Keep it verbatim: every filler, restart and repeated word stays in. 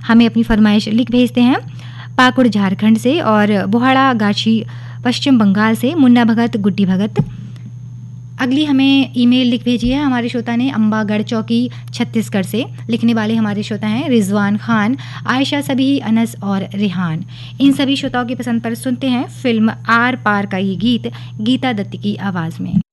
हमें अपनी फरमाइश लिख भेजते हैं पाकुड़ झारखंड से और बोहाड़ा गाछी पश्चिम बंगाल से मुन्ना भगत, गुड्डी भगत। अगली हमें ईमेल लिख भेजी है हमारे श्रोता ने अम्बागढ़ चौकी छत्तीसगढ़ से। लिखने वाले हमारे श्रोता हैं रिजवान खान, आयशा सबी, अनस और रेहान। इन सभी श्रोताओं की पसंद पर सुनते हैं फिल्म आर पार का ये गीत गीता दत्त की आवाज़ में।